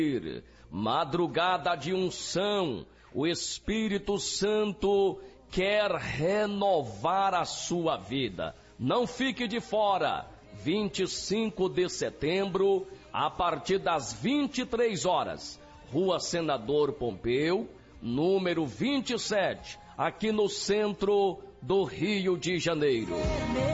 Madrugada de unção, o Espírito Santo quer renovar a sua vida. Não fique de fora. 25 de setembro, a partir das 23 horas, Rua Senador Pompeu, número 27, aqui no centro do Rio de Janeiro.